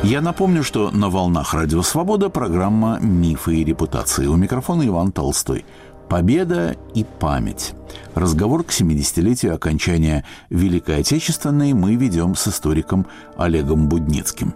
Я напомню, что на волнах Радио Свобода программа «Мифы и репутации». У микрофона Иван Толстой. Победа и память. Разговор к 70-летию окончания Великой Отечественной мы ведем с историком Олегом Будницким.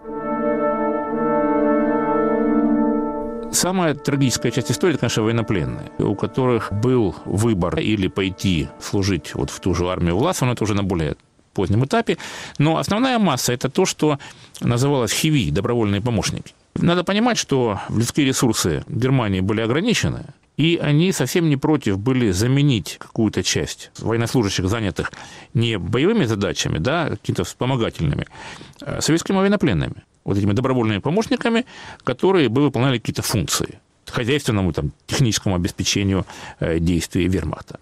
Самая трагическая часть истории – это, конечно, военнопленные, у которых был выбор или пойти служить вот в ту же армию власти, но это уже на более позднем этапе. Но основная масса – это то, что называлось ХИВИ – добровольные помощники. Надо понимать, что людские ресурсы Германии были ограничены, и они совсем не против были заменить какую-то часть военнослужащих, занятых не боевыми задачами, да, какими-то вспомогательными, а советскими военнопленными, вот этими добровольными помощниками, которые бы выполняли какие-то функции хозяйственному, там, техническому обеспечению действий вермахта.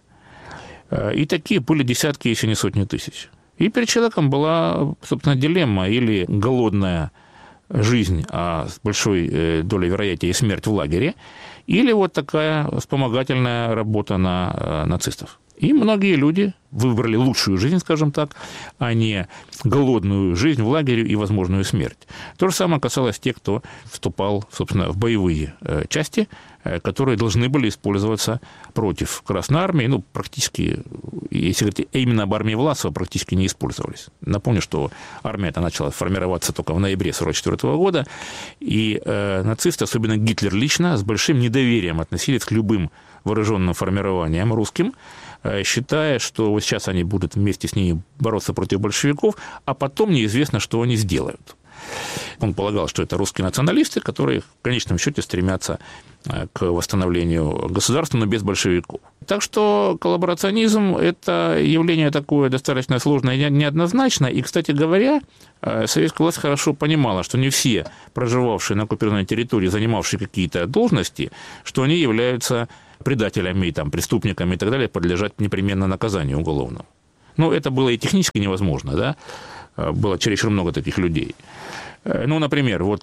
И такие были десятки, если не сотни тысяч. И перед человеком была, собственно, дилемма: или голодная жизнь, а с большой долей вероятности смерть в лагере, или вот такая вспомогательная работа на нацистов. И многие люди выбрали лучшую жизнь, скажем так, а не голодную жизнь в лагере и возможную смерть. То же самое касалось тех, кто вступал, собственно, в боевые части, которые должны были использоваться против Красной Армии. Ну, практически, если говорить именно об армии Власова, практически не использовались. Напомню, что армия эта начала формироваться только в ноябре 1944 года, и нацисты, особенно Гитлер лично, с большим недоверием относились к любым вооруженным формированиям русским, считая, что вот сейчас они будут вместе с ними бороться против большевиков, а потом неизвестно, что они сделают. Он полагал, что это русские националисты, которые в конечном счете стремятся к восстановлению государства, но без большевиков. Так что коллаборационизм – это явление такое достаточно сложное и неоднозначное. И, кстати говоря, советская власть хорошо понимала, что не все проживавшие на оккупированной территории, занимавшие какие-то должности, что они являются предателями, там, преступниками и так далее, подлежат непременно наказанию уголовному. Но это было и технически невозможно, да? Было чересчур много таких людей. Ну, например, вот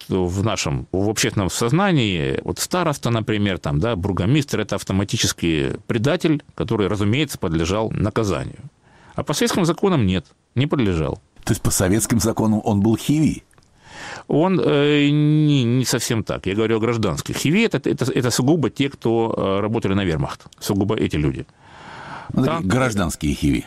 в общественном сознании, вот староста, например, там, да, бургомистр – это автоматически предатель, который, разумеется, подлежал наказанию. А по советским законам нет, не подлежал. То есть по советским законам он был ХИВИ? Он не совсем так. Я говорю о гражданских. ХИВИ – это сугубо те, кто работали на вермахт. Сугубо эти люди. Ну, такие гражданские ХИВИ.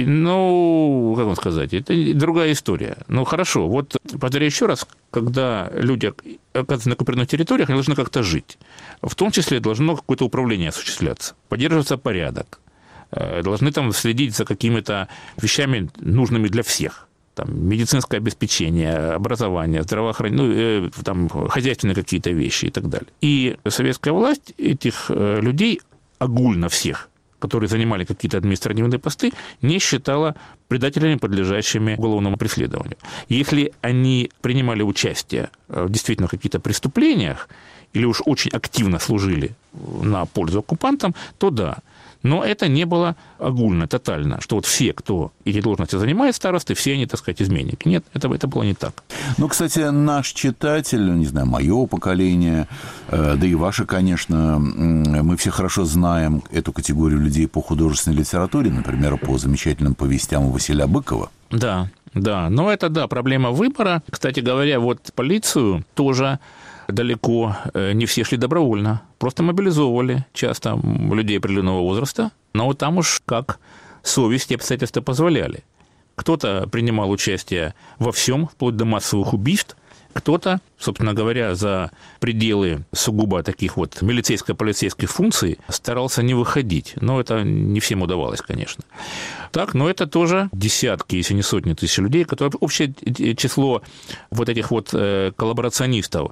Ну, как вам сказать, это другая история. Ну, хорошо, вот повторяю еще раз, когда люди оказываются на оккупированных территориях, они должны как-то жить. В том числе должно какое-то управление осуществляться, поддерживаться порядок, должны там следить за какими-то вещами, нужными для всех. Там, медицинское обеспечение, образование, здравоохранение, там, хозяйственные какие-то вещи и так далее. И советская власть этих людей, огульно всех, которые занимали какие-то административные посты, не считала предателями, подлежащими уголовному преследованию. Если они принимали участие в действительно каких-то преступлениях или уж очень активно служили на пользу оккупантам, то да. Но это не было огульно, тотально, что вот все, кто эти должности занимает, старосты, все они, так сказать, изменники. Нет, это было не так. Ну, кстати, наш читатель, не знаю, мое поколение, да и ваше, конечно, мы все хорошо знаем эту категорию людей по художественной литературе, например, по замечательным повестям Василия Быкова. Да, но это, да, проблема выбора. Кстати говоря, вот полицию тоже далеко не все шли добровольно. Просто мобилизовывали часто людей определенного возраста, но вот там уж как совесть и обстоятельства позволяли. Кто-то принимал участие во всем, вплоть до массовых убийств, кто-то, собственно говоря, за пределы сугубо таких вот милицейско-полицейских функций старался не выходить. Но это не всем удавалось, конечно. Так, но это тоже десятки, если не сотни тысяч людей, которые общее число вот этих вот коллаборационистов,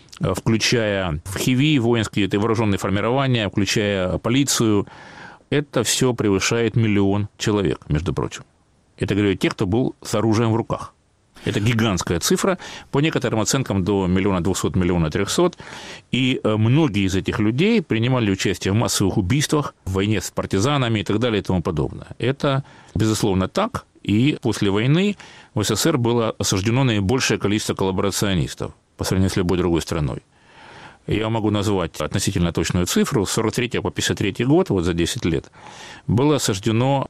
включая в ХИВИ, воинские вооруженные формирования, включая полицию, это все превышает 1 миллион человек, между прочим. Это, говорю, те, кто был с оружием в руках. Это гигантская цифра, по некоторым оценкам до 1 200 000 – 1 300 000. И многие из этих людей принимали участие в массовых убийствах, в войне с партизанами и так далее и тому подобное. Это, безусловно, так. И после войны в СССР было осуждено наибольшее количество коллаборационистов по сравнению с любой другой страной. я могу назвать относительно точную цифру, с 43 по 53 год, вот за 10 лет, было осуждено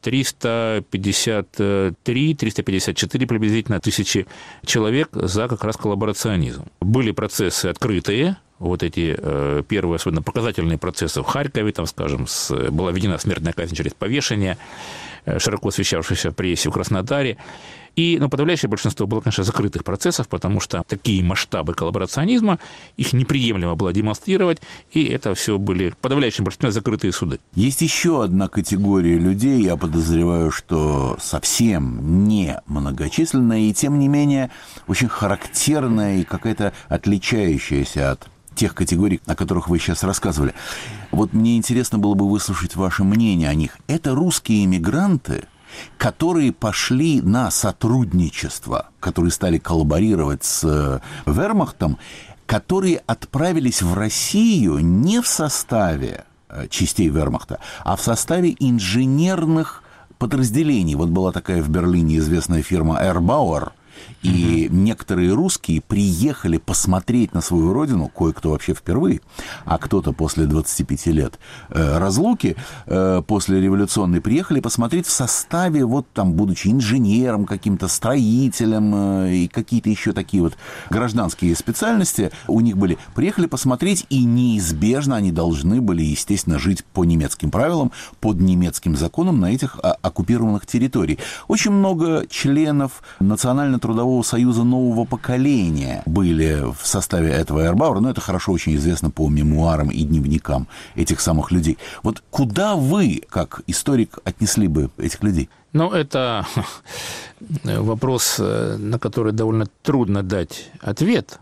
353-354 приблизительно тысячи человек за как раз коллаборационизм. Были процессы открытые, вот эти первые, особенно показательные процессы в Харькове, там, скажем, была введена смертная казнь через повешение, широко освещавшаяся в прессе, в Краснодаре. И подавляющее большинство было, конечно, закрытых процессов, потому что такие масштабы коллаборационизма, их неприемлемо было демонстрировать, и это все были в подавляющем большинстве закрытые суды. Есть еще одна категория людей, я подозреваю, что совсем не многочисленная, и тем не менее очень характерная и какая-то отличающаяся от тех категорий, о которых вы сейчас рассказывали. Вот мне интересно было бы выслушать ваше мнение о них. Это русские эмигранты, которые пошли на сотрудничество, которые стали коллаборировать с вермахтом, которые отправились в Россию не в составе частей вермахта, а в составе инженерных подразделений. Вот была такая в Берлине известная фирма Эрбауэр, и некоторые русские приехали посмотреть на свою родину, кое-кто вообще впервые, а кто-то после 25 лет разлуки, после революционной, приехали посмотреть в составе, вот там, будучи инженером, каким-то строителем и какие-то еще такие вот гражданские специальности у них были. Приехали посмотреть, и неизбежно они должны были, естественно, жить по немецким правилам, под немецким законом на этих оккупированных территориях. Очень много членов Национально-трудового союза нового поколения были в составе этого Эрбауэра, но это хорошо очень известно по мемуарам и дневникам этих самых людей. Вот куда вы, как историк, отнесли бы этих людей? Это вопрос, на который довольно трудно дать ответ.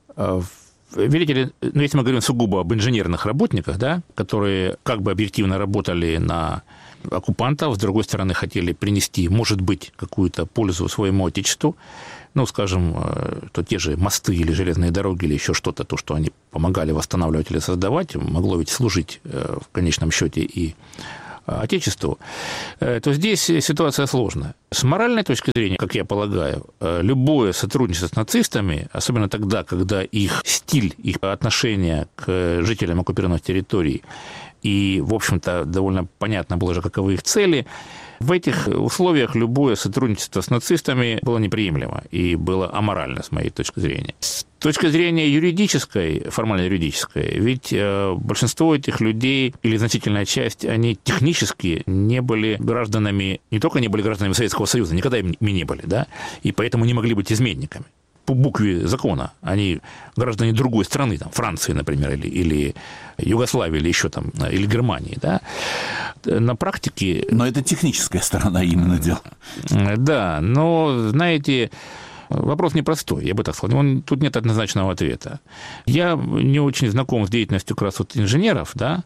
Видите ли, если мы говорим сугубо об инженерных работниках, да, которые как бы объективно работали на оккупантов, с другой стороны, хотели принести, может быть, какую-то пользу своему отечеству, скажем, то те же мосты или железные дороги или еще что-то, то, что они помогали восстанавливать или создавать, могло ведь служить в конечном счете и отечеству, то здесь ситуация сложная. С моральной точки зрения, как я полагаю, любое сотрудничество с нацистами, особенно тогда, когда их стиль, их отношение к жителям оккупированных территорий, и, в общем-то, довольно понятно было же, каковы их цели, в этих условиях любое сотрудничество с нацистами было неприемлемо и было аморально, с моей точки зрения. С точки зрения юридической, формально юридической, ведь большинство этих людей, или значительная часть, они технически не были гражданами, не только не были гражданами Советского Союза, никогда ими не были, да, и поэтому не могли быть изменниками. По букве закона они граждане другой страны, там, Франции, например, или Югославии, или еще там, или Германии, да. На практике... Но это техническая сторона именно дела. Да, но, знаете, вопрос непростой, я бы так сказал. Тут нет однозначного ответа. Я не очень знаком с деятельностью как раз вот инженеров, да,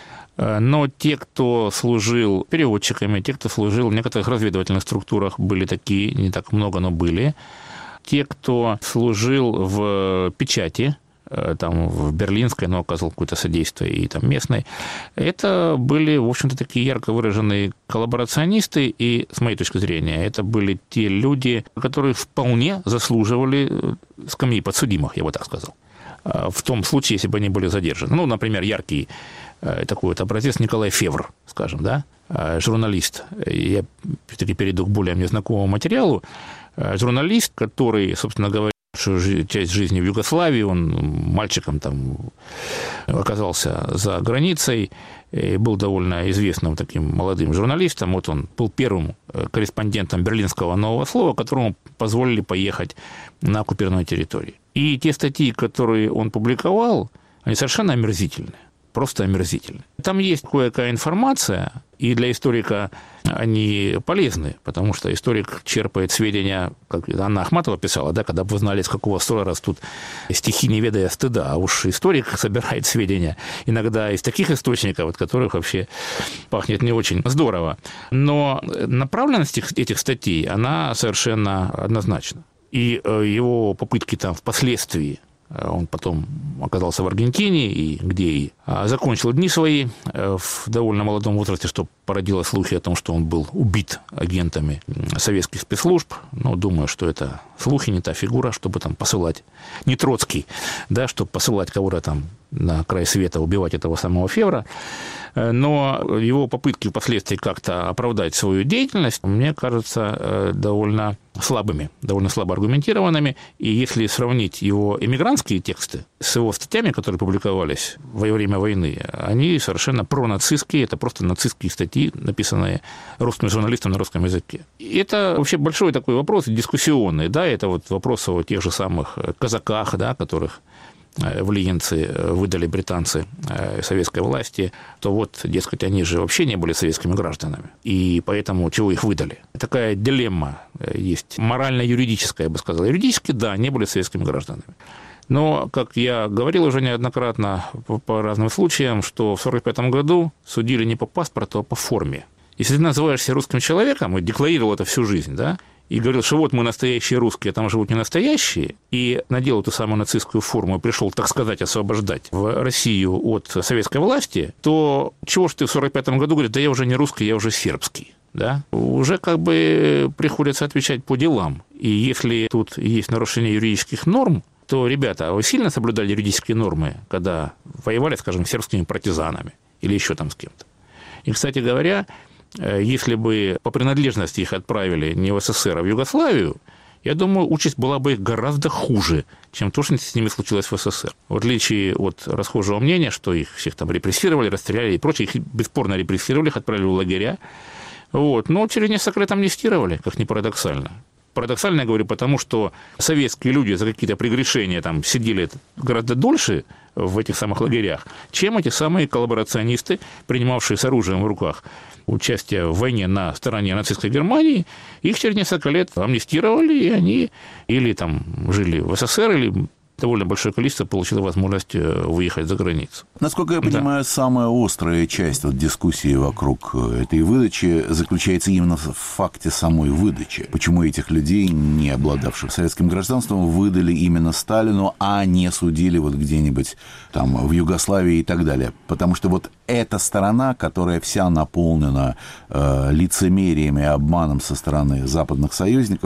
но те, кто служил переводчиками, те, кто служил в некоторых разведывательных структурах, были такие, не так много, но были. Те, кто служил в печати, там, в берлинской, но оказывал какое-то содействие, и там местной, это были, в общем-то, такие ярко выраженные коллаборационисты, и, с моей точки зрения, это были те люди, которые вполне заслуживали скамьи подсудимых, я бы так сказал, в том случае, если бы они были задержаны. Например, яркий такой вот образец Николай Февр, скажем, да, журналист. Я все-таки перейду к более мне знакомому материалу. Журналист, который, собственно говоря, часть жизни в Югославии, он мальчиком там оказался за границей, и был довольно известным таким молодым журналистом. Вот он был первым корреспондентом берлинского «Нового слова», которому позволили поехать на оккупированную территорию. И те статьи, которые он публиковал, они совершенно омерзительные. Просто омерзительны. Там есть кое-какая информация, и для историка они полезны, потому что историк черпает сведения, как Анна Ахматова писала, да, когда бы вы знали, с какого ссора растут стихи, не ведая стыда, а уж историк собирает сведения иногда из таких источников, от которых вообще пахнет не очень здорово. Но направленность этих статей, она совершенно однозначна. И его попытки там впоследствии, он потом оказался в Аргентине, и где и закончил дни свои в довольно молодом возрасте, что породило слухи о том, что он был убит агентами советских спецслужб. Думаю, что это слухи, не та фигура, чтобы там посылать, не Троцкий, да, чтобы посылать кого-то там на край света убивать этого самого Февра. Но его попытки впоследствии как-то оправдать свою деятельность, мне кажется, довольно слабыми, довольно слабо аргументированными. И если сравнить его эмигрантские тексты с его статьями, которые публиковались во время войны, они совершенно пронацистские, это просто нацистские статьи, написанные русским журналистом на русском языке. И это вообще большой такой вопрос, дискуссионный, да, это вот вопрос о тех же самых казаках, да, которых в Лиенце выдали британцы советской власти, то вот, дескать, они же вообще не были советскими гражданами, и поэтому чего их выдали? Такая дилемма есть, морально-юридическая, я бы сказал. Юридически, да, не были советскими гражданами. Но, как я говорил уже неоднократно по разным случаям, что в 1945 году судили не по паспорту, а по форме. Если ты называешься русским человеком и декларировал это всю жизнь, да, и говорил, что вот мы настоящие русские, а там живут не настоящие, и надел эту самую нацистскую форму и пришел, так сказать, освобождать в Россию от советской власти, то чего ж ты в 1945 году говоришь, да я уже не русский, я уже сербский, да? Уже как бы приходится отвечать по делам. И если тут есть нарушение юридических норм, то, ребята, а вы сильно соблюдали юридические нормы, когда воевали, скажем, с сербскими партизанами или еще там с кем-то? И, кстати говоря, если бы по принадлежности их отправили не в СССР, а в Югославию, я думаю, участь была бы гораздо хуже, чем то, что с ними случилось в СССР. В отличие от расхожего мнения, что их всех там репрессировали, расстреляли и прочее, их бесспорно репрессировали, их отправили в лагеря. Вот. Но через несколько лет амнистировали, как ни парадоксально. Парадоксально я говорю, потому что советские люди за какие-то прегрешения там сидели гораздо дольше в этих самых лагерях, чем эти самые коллаборационисты, принимавшие с оружием в руках участие в войне на стороне нацистской Германии. Их через несколько лет амнистировали, и они или там жили в СССР, или довольно большое количество получило возможность выехать за границу. Насколько я понимаю, самая острая часть вот дискуссии вокруг этой выдачи заключается именно в факте самой выдачи. Почему этих людей, не обладавших советским гражданством, выдали именно Сталину, а не судили вот где-нибудь там в Югославии и так далее. Потому что вот эта сторона, которая вся наполнена лицемерием и обманом со стороны западных союзников,